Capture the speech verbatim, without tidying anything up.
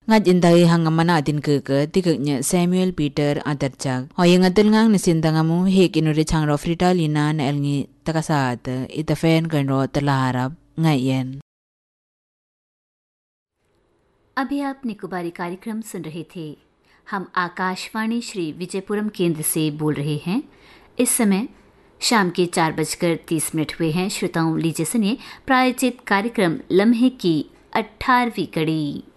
Ngat inday hangamana din ke tiknya Samuel Peter Adarchak. Hoyang atul ngang nisindangamu hek inuri changra Frida Lina na elngi takasat itafen ganro talaharap ngayen. अभी आप निकोबारी कार्यक्रम सुन रहे थे। हम आकाशवाणी श्री विजयपुरम केंद्र से बोल रहे हैं। इस समय शाम के चार बजकर तीस मिनट हुए हैं। श्रोताओं, लीजिए सुनिए प्रायोजित कार्यक्रम लम्हे की अठारहवीं कड़ी।